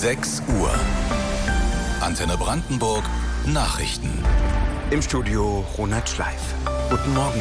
6 Uhr. Antenne Brandenburg Nachrichten. Im Studio Ronald Schleif. Guten Morgen.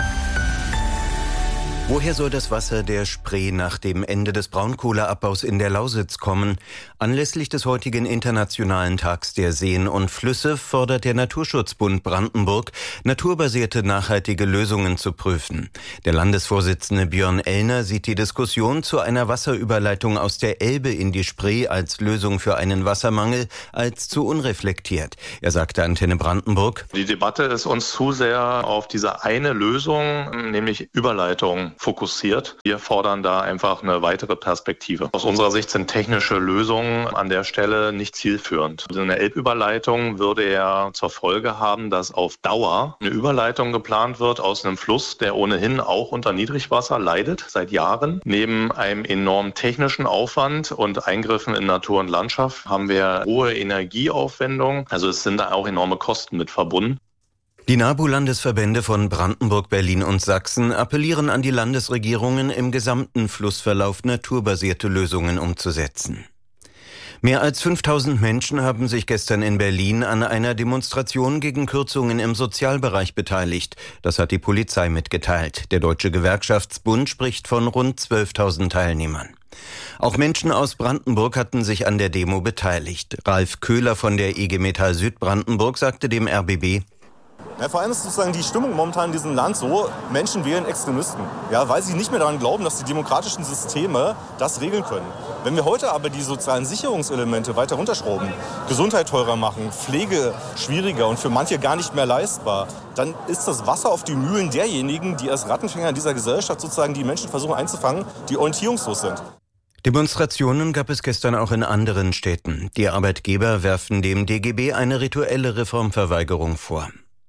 Woher soll das Wasser der Spree nach dem Ende des Braunkohleabbaus in der Lausitz kommen? Anlässlich des heutigen Internationalen Tags der Seen und Flüsse fordert der Naturschutzbund Brandenburg, naturbasierte nachhaltige Lösungen zu prüfen. Der Landesvorsitzende Björn Ellner sieht die Diskussion zu einer Wasserüberleitung aus der Elbe in die Spree als Lösung für einen Wassermangel als zu unreflektiert. Er sagte Antenne Brandenburg: Die Debatte ist uns zu sehr auf diese eine Lösung, nämlich Überleitung, fokussiert. Wir fordern da einfach eine weitere Perspektive. Aus unserer Sicht sind technische Lösungen an der Stelle nicht zielführend. So eine Elbüberleitung würde ja zur Folge haben, dass auf Dauer eine Überleitung geplant wird aus einem Fluss, der ohnehin auch unter Niedrigwasser leidet, seit Jahren. Neben einem enormen technischen Aufwand und Eingriffen in Natur und Landschaft haben wir hohe Energieaufwendungen. Also es sind da auch enorme Kosten mit verbunden. Die NABU-Landesverbände von Brandenburg, Berlin und Sachsen appellieren an die Landesregierungen, im gesamten Flussverlauf naturbasierte Lösungen umzusetzen. Mehr als 5000 Menschen haben sich gestern in Berlin an einer Demonstration gegen Kürzungen im Sozialbereich beteiligt. Das hat die Polizei mitgeteilt. Der Deutsche Gewerkschaftsbund spricht von rund 12.000 Teilnehmern. Auch Menschen aus Brandenburg hatten sich an der Demo beteiligt. Ralf Köhler von der IG Metall Südbrandenburg sagte dem RBB: Ja, vor allem ist sozusagen die Stimmung momentan in diesem Land so, Menschen wählen Extremisten, ja, weil sie nicht mehr daran glauben, dass die demokratischen Systeme das regeln können. Wenn wir heute aber die sozialen Sicherungselemente weiter runterschrauben, Gesundheit teurer machen, Pflege schwieriger und für manche gar nicht mehr leistbar, dann ist das Wasser auf die Mühlen derjenigen, die als Rattenfänger in dieser Gesellschaft sozusagen die Menschen versuchen einzufangen, die orientierungslos sind. Demonstrationen gab es gestern auch in anderen Städten. Die Arbeitgeber werfen dem DGB eine rituelle Reformverweigerung vor.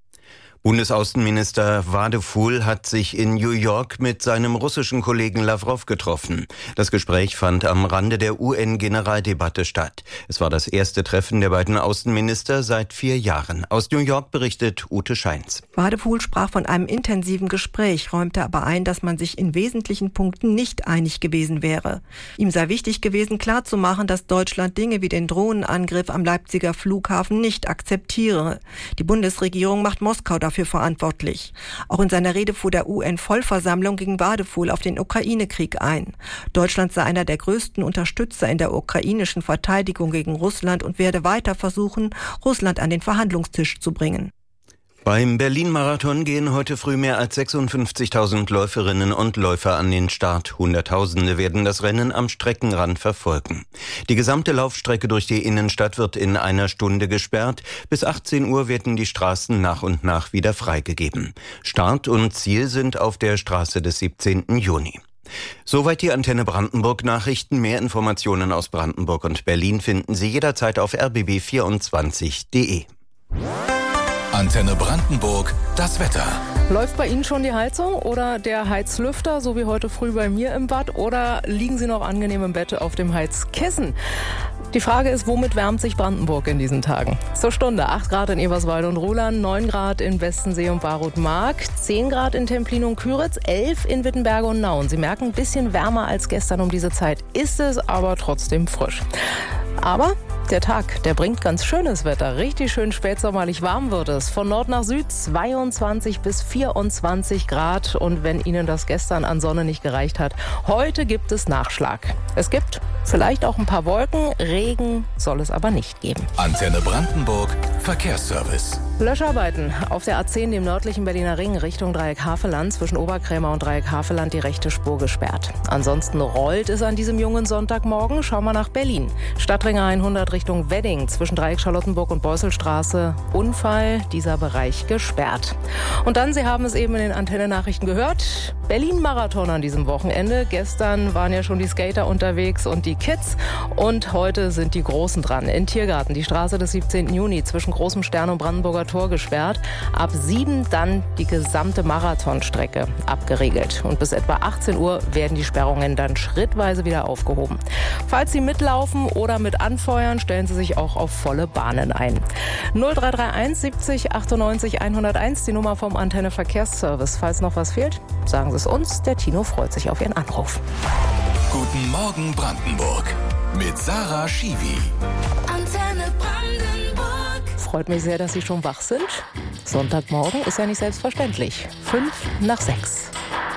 Bundesaußenminister Wadephul hat sich in New York mit seinem russischen Kollegen Lawrow getroffen. Das Gespräch fand am Rande der UN-Generaldebatte statt. Es war das erste Treffen der beiden Außenminister seit 4 Jahren. Aus New York berichtet Ute Scheins. Wadephul sprach von einem intensiven Gespräch, räumte aber ein, dass man sich in wesentlichen Punkten nicht einig gewesen wäre. Ihm sei wichtig gewesen, klarzumachen, dass Deutschland Dinge wie den Drohnenangriff am Leipziger Flughafen nicht akzeptiere. Die Bundesregierung macht Moskau dafür verantwortlich. Auch in seiner Rede vor der UN-Vollversammlung ging Wadephul auf den Ukraine-Krieg ein. Deutschland sei einer der größten Unterstützer in der ukrainischen Verteidigung gegen Russland und werde weiter versuchen, Russland an den Verhandlungstisch zu bringen. Beim Berlin-Marathon gehen heute früh mehr als 56.000 Läuferinnen und Läufer an den Start. Hunderttausende werden das Rennen am Streckenrand verfolgen. Die gesamte Laufstrecke durch die Innenstadt wird in einer Stunde gesperrt. Bis 18 Uhr werden die Straßen nach und nach wieder freigegeben. Start und Ziel sind auf der Straße des 17. Juni. Soweit die Antenne Brandenburg Nachrichten. Mehr Informationen aus Brandenburg und Berlin finden Sie jederzeit auf rbb24.de. Antenne Brandenburg, das Wetter. Läuft bei Ihnen schon die Heizung oder der Heizlüfter, so wie heute früh bei mir im Bad? Oder liegen Sie noch angenehm im Bett auf dem Heizkissen? Die Frage ist, womit wärmt sich Brandenburg in diesen Tagen? Zur Stunde 8 Grad in Eberswalde und Ruhland, 9 Grad in Westensee und Barut-Mark, 10 Grad in Templin und Küritz, 11 in Wittenberge und Nauen. Sie merken, ein bisschen wärmer als gestern um diese Zeit ist es, aber trotzdem frisch. Aber der Tag, der bringt ganz schönes Wetter. Richtig schön spätsommerlich warm wird es. Von Nord nach Süd 22 bis 24 Grad. Und wenn Ihnen das gestern an Sonne nicht gereicht hat, heute gibt es Nachschlag. Es gibt vielleicht auch ein paar Wolken. Regen soll es aber nicht geben. Antenne Brandenburg, Verkehrsservice. Löscharbeiten auf der A10, dem nördlichen Berliner Ring, Richtung Dreieck Havelland, zwischen Oberkrämer und Dreieck Havelland die rechte Spur gesperrt. Ansonsten rollt es an diesem jungen Sonntagmorgen. Schauen wir nach Berlin. Stadtring 100 Richtung Wedding, zwischen Dreieck Charlottenburg und Beusselstraße. Unfall, dieser Bereich gesperrt. Und dann, Sie haben es eben in den Antenne-Nachrichten gehört, Berlin-Marathon an diesem Wochenende. Gestern waren ja schon die Skater unterwegs und die Kids. Und heute sind die Großen dran. In Tiergarten, die Straße des 17. Juni, zwischen Großem Stern und Brandenburger Tor gesperrt. Ab 7 dann die gesamte Marathonstrecke abgeriegelt. Und bis etwa 18 Uhr werden die Sperrungen dann schrittweise wieder aufgehoben. Falls Sie mitlaufen oder mit anfeuern, stellen Sie sich auch auf volle Bahnen ein. 0331 70 98 101, die Nummer vom Antenne Verkehrsservice. Falls noch was fehlt, sagen Sie es uns. Der Tino freut sich auf Ihren Anruf. Guten Morgen Brandenburg. Mit Sarah Schiwi. Antenne Brandenburg. Freut mich sehr, dass Sie schon wach sind. Sonntagmorgen ist ja nicht selbstverständlich. 5 nach 6.